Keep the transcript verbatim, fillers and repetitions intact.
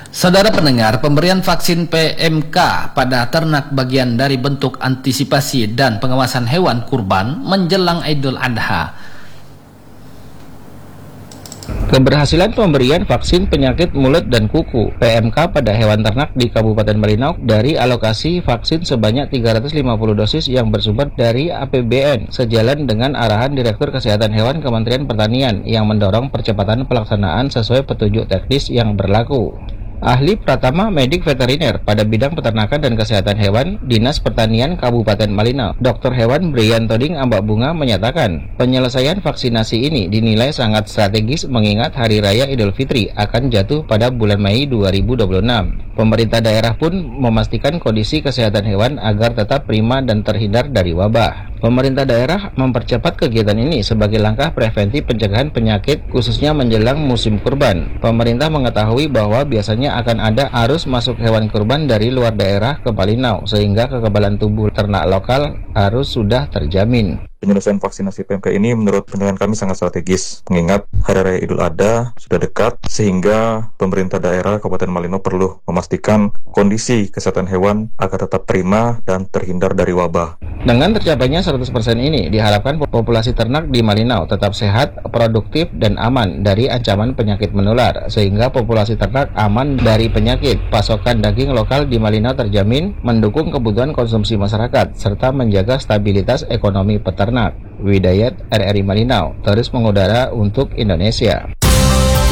Saudara pendengar, pemberian vaksin P M K pada ternak bagian dari bentuk antisipasi dan pengawasan hewan kurban menjelang Idul Adha. Keberhasilan pemberian vaksin penyakit mulut dan kuku P M K pada hewan ternak di Kabupaten Malinau dari alokasi vaksin sebanyak tiga ratus lima puluh dosis yang bersumber dari A P B N sejalan dengan arahan Direktur Kesehatan Hewan Kementerian Pertanian yang mendorong percepatan pelaksanaan sesuai petunjuk teknis yang berlaku. Ahli Pratama Medik Veteriner pada bidang peternakan dan kesehatan hewan Dinas Pertanian Kabupaten Malinau, Doktor Hewan Brian Toding Ambak Bunga menyatakan, penyelesaian vaksinasi ini dinilai sangat strategis mengingat Hari Raya Idul Fitri akan jatuh pada bulan Mei dua ribu dua puluh enam. Pemerintah daerah pun memastikan kondisi kesehatan hewan agar tetap prima dan terhindar dari wabah. Pemerintah daerah mempercepat kegiatan ini sebagai langkah preventif pencegahan penyakit khususnya menjelang musim kurban. Pemerintah mengetahui bahwa biasanya akan ada arus masuk hewan kurban dari luar daerah ke Malinau sehingga kekebalan tubuh ternak lokal harus sudah terjamin. Penyelesaian vaksinasi P M K ini menurut pandangan kami sangat strategis, mengingat Hari Raya Idul Adha sudah dekat, sehingga pemerintah daerah Kabupaten Malinau perlu memastikan kondisi kesehatan hewan agar tetap prima dan terhindar dari wabah. Dengan tercapainya seratus persen ini, diharapkan populasi ternak di Malinau tetap sehat, produktif, dan aman dari ancaman penyakit menular, sehingga populasi ternak aman dari penyakit. Pasokan daging lokal di Malinau terjamin, mendukung kebutuhan konsumsi masyarakat, serta menjaga stabilitas ekonomi peternak. Widayat R R I Malinau terus mengudara untuk Indonesia.